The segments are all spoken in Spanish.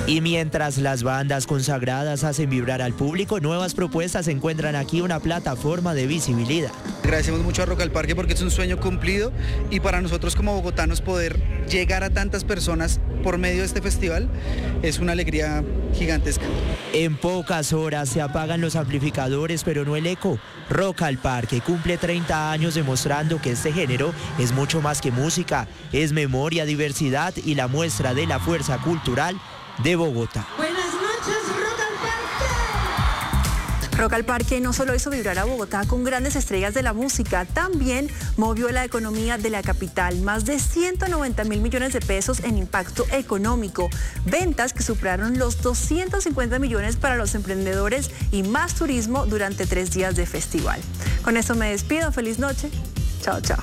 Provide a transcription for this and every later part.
Y mientras las bandas consagradas hacen vibrar al público, nuevas propuestas encuentran aquí una plataforma de visibilidad. Agradecemos mucho a Rock al Parque porque es un sueño cumplido y para nosotros como bogotanos poder llegar a tantas personas por medio de este festival es una alegría gigantesca. En pocas horas se apagan los amplificadores, pero no el eco. Rock al Parque cumple 30 años demostrando que este género es mucho más que música, es memoria, diversidad y la muestra de la fuerza cultural de Bogotá. Buenas noches, Rock al Parque. Rock al Parque no solo hizo vibrar a Bogotá con grandes estrellas de la música, también movió la economía de la capital. Más de 190.000 millones de pesos en impacto económico. Ventas que superaron los 250 millones para los emprendedores y más turismo durante 3 días de festival. Con esto me despido. Feliz noche. Chao, chao.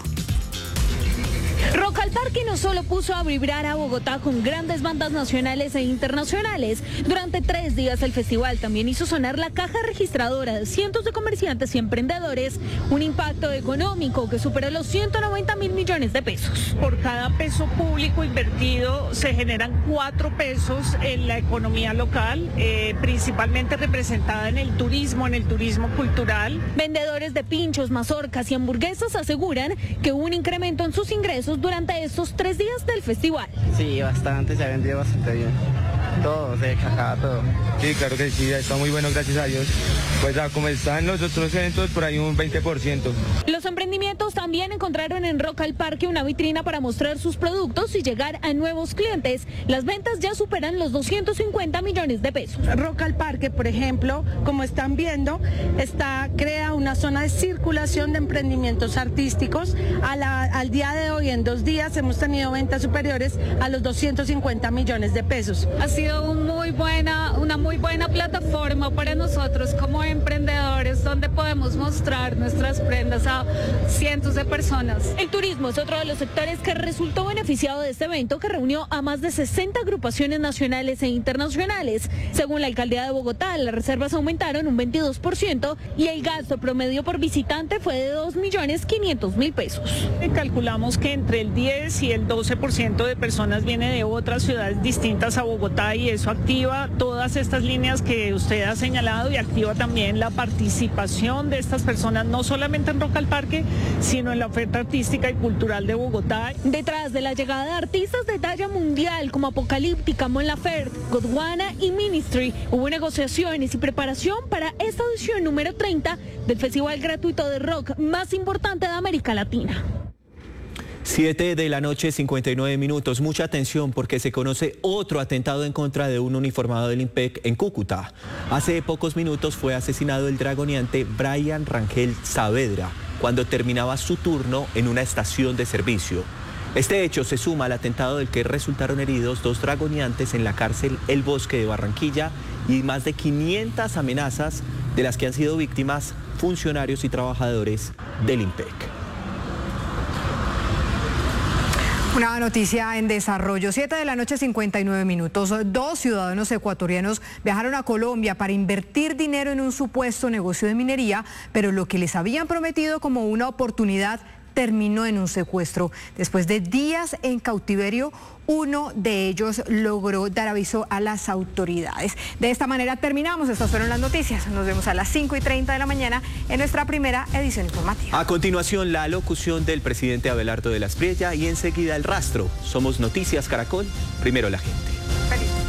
Rock al Parque no solo puso a vibrar a Bogotá con grandes bandas nacionales e internacionales. Durante 3 días el festival también hizo sonar la caja registradora de cientos de comerciantes y emprendedores, un impacto económico que superó los 190.000 millones de pesos. Por cada peso público invertido se generan 4 pesos en la economía local, principalmente representada en el turismo cultural. Vendedores de pinchos, mazorcas y hamburguesas aseguran que hubo un incremento en sus ingresos durante estos 3 días del festival. Sí, bastante, se ha vendido bastante bien. Todo, de cajada, todo. Sí, claro que sí, está muy bueno, gracias a Dios. Pues como están los otros eventos, por ahí un 20%. Los emprendimientos también encontraron en Rock al Parque una vitrina para mostrar sus productos y llegar a nuevos clientes. Las ventas ya superan los 250 millones de pesos. Rock al Parque, por ejemplo, como están viendo, crea una zona de circulación de emprendimientos artísticos. Al día de hoy, en 2 días, hemos tenido ventas superiores a los 250 millones de pesos. Ha sido una muy buena plataforma para nosotros como emprendedores, donde podemos mostrar nuestras prendas a cientos de personas. El turismo es otro de los sectores que resultó beneficiado de este evento, que reunió a más de 60 agrupaciones nacionales e internacionales. Según la alcaldía de Bogotá, las reservas aumentaron un 22% y el gasto promedio por visitante fue de 2.500.000 pesos. Calculamos que entre el 10 y el 12% de personas viene de otras ciudades distintas a Bogotá y eso activa todas estas líneas que usted ha señalado y activa también la participación de estas personas, no solamente en Rock al Parque, sino en la oferta artística y cultural de Bogotá. Detrás de la llegada de artistas de talla mundial como Apocalíptica, Mon Laferte, Gondwana y Ministry, hubo negociaciones y preparación para esta edición número 30 del festival gratuito de rock más importante de América Latina. 7 de la noche, 59 minutos. Mucha atención porque se conoce otro atentado en contra de un uniformado del IMPEC en Cúcuta. Hace pocos minutos fue asesinado el dragoneante Brian Rangel Saavedra cuando terminaba su turno en una estación de servicio. Este hecho se suma al atentado del que resultaron heridos 2 dragoneantes en la cárcel El Bosque de Barranquilla y más de 500 amenazas de las que han sido víctimas funcionarios y trabajadores del IMPEC. Una noticia en desarrollo, 7 de la noche, 59 minutos. 2 ciudadanos ecuatorianos viajaron a Colombia para invertir dinero en un supuesto negocio de minería, pero lo que les habían prometido como una oportunidad terminó en un secuestro. Después de días en cautiverio, uno de ellos logró dar aviso a las autoridades. De esta manera terminamos. Estas fueron las noticias. Nos vemos a las 5:30 de la mañana en nuestra primera edición informativa. A continuación, la locución del presidente Abelardo de la Espriella y enseguida el rastro. Somos Noticias Caracol, primero la gente.